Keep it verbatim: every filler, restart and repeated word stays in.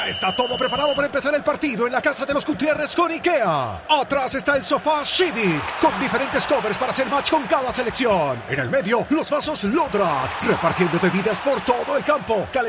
está todo preparado para empezar el partido en la casa de los Gutiérrez con IKEA. Atrás está el sofá Civic, con diferentes covers para hacer match con cada selección. En el medio, los vasos Lodrat, repartiendo bebidas por todo el campo.